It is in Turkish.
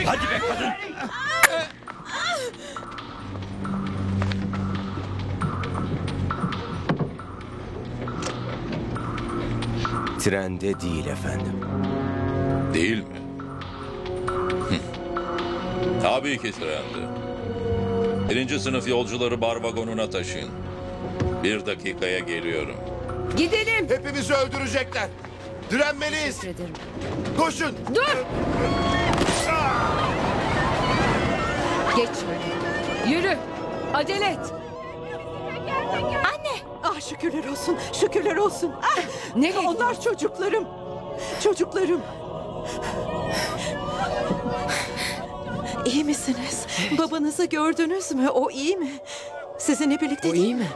Hadi be kadın. Trende değil efendim. Değil mi? Tabii ki trende. Birinci sınıf yolcuları bar vagonuna taşıyın. 1 dakikaya geliyorum. Gidelim. Hepimizi öldürecekler. Direnmeliyiz. Teşekkür ederim. Koşun. Dur. Geç şöyle. Yürü. Acele et. Anne! Ah şükürler olsun, şükürler olsun. Ah, Nereye onlar çocuklarım. Çocuklarım. İyi misiniz? Babanızı gördünüz mü? O iyi mi? Sizinle birlikte O değil iyi mi?